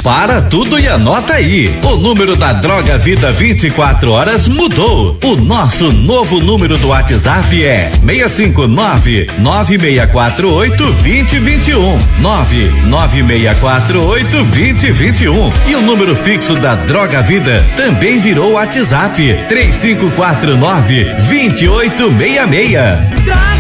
Para tudo e anota aí. O número da Droga Vida 24 horas mudou. O nosso novo número do WhatsApp é 659-9648-2021. 99648-2021. E o número fixo da Droga Vida também virou WhatsApp 3549-2866.